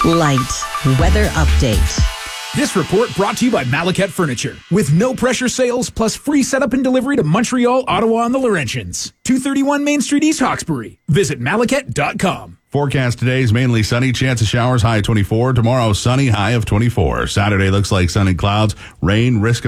Light weather update. This report brought to you by Malaket Furniture. With no pressure sales plus free setup and delivery to Montreal, Ottawa, and the Laurentians. 231 Main Street, East Hawkesbury. Visit Malaket.com. Forecast today is mainly sunny, chance of showers, high 24. Tomorrow, sunny, high of 24. Saturday looks like sun and clouds, rain, risk of